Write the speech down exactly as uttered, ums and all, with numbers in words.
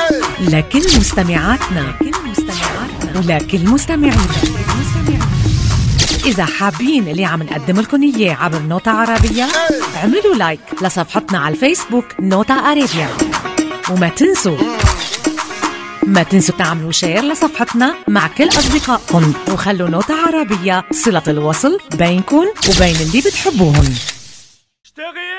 لكل مستمعاتنا ولكل مستمعينا، إذا حابين اللي عم نقدم لكم إياه عبر نوتة عربية، اعملوا لايك لصفحتنا على الفيسبوك نوتة عربية، وما تنسوا ما تنسوا تعملوا شير لصفحتنا مع كل أصدقائكم، وخلوا نوتة عربية صلة الوصل بينكم وبين اللي بتحبوهم.